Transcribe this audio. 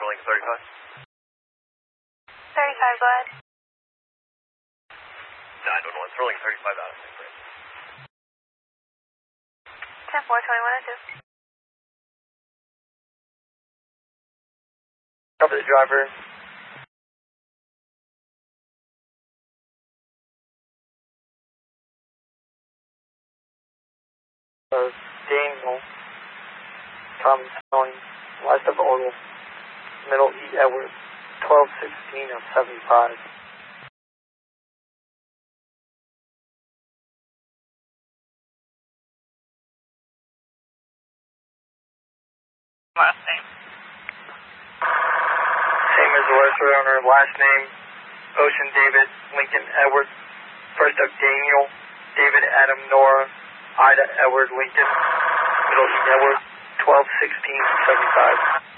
Lincoln 35. 35, go ahead. 911, Sterling 35 out of St. Francis. 10-4, 2102. Cover the driver. Daniel Thomas Snelling, west of Ogle, middle E. Edward, 1216 of 75. Last name. Same as the rest owner, last name, Ocean David, Lincoln Edward, first of Daniel, David Adam Nora, Ida Edward Lincoln, middle E. Edward, 1216 75.